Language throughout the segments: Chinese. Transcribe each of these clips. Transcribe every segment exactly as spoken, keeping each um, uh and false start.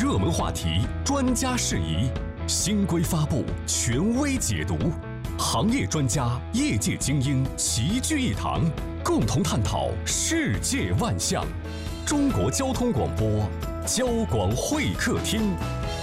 热门话题，专家释疑，新规发布，权威解读，行业专家、业界精英齐聚一堂，共同探讨世界万象。中国交通广播，交广会客厅。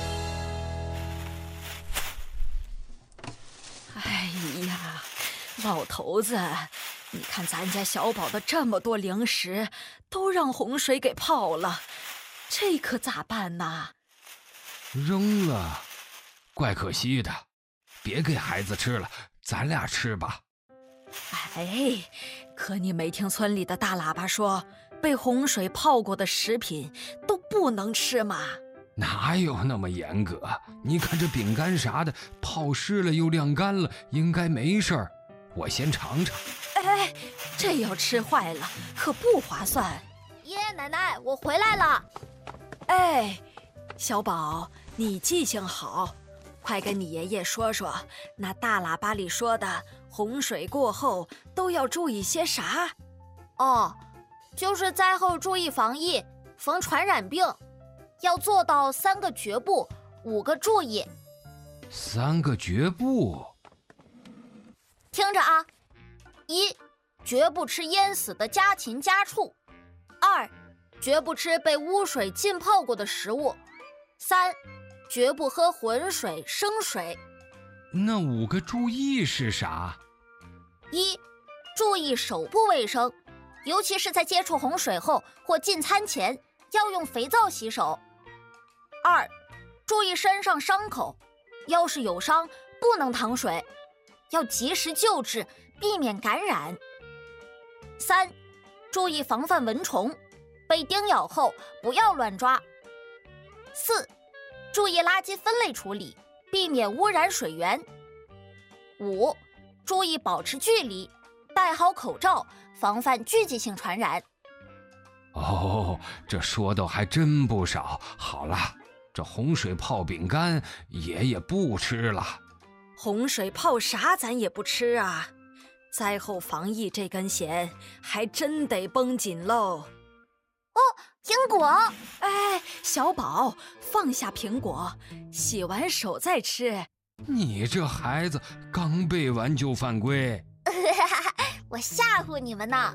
哎呀，老头子，你看咱家小宝的这么多零食，都让洪水给泡了，这可咋办呐？ 扔了，怪可惜的，别给孩子吃了，咱俩吃吧。 哎，可你没听村里的大喇叭说，被洪水泡过的食品都不能吃吗？ 哪有那么严格？你看这饼干啥的，泡湿了又晾干了，应该没事儿。我先尝尝。 哎，这要吃坏了可不划算。 爷爷奶奶，我回来了。 哎，小宝，你记性好，快跟你爷爷说说，那大喇叭里说的洪水过后都要注意些啥？ 哦，就是灾后注意防疫，防传染病，要做到三个绝不，五个注意。 三个绝不？ 听着啊，一，绝不吃淹死的家禽家畜；二，绝不吃被污水浸泡过的食物；三，绝不喝浑水、生水。 那五个注意是啥？ 一，注意手部卫生，尤其是在接触洪水后或进餐前，要用肥皂洗手。二，注意身上伤口，要是有伤不能淌水，要及时救治，避免感染。三，注意防范蚊虫，被叮咬后不要乱抓。四，注意垃圾分类处理，避免污染水源。五，注意保持距离，戴好口罩，防范聚集性传染。 哦，这说的还真不少。好了，这洪水泡饼干爷爷不吃了。 洪水泡啥咱也不吃啊，灾后防疫这根弦还真得绷紧喽。 哦，苹果！ 哎，小宝，放下苹果，洗完手再吃。 你这孩子刚背完就犯规。 我吓唬你们呢。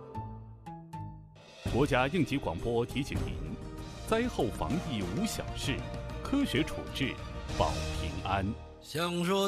国家应急广播提醒您：灾后防疫无小事，科学处置保平安。 想说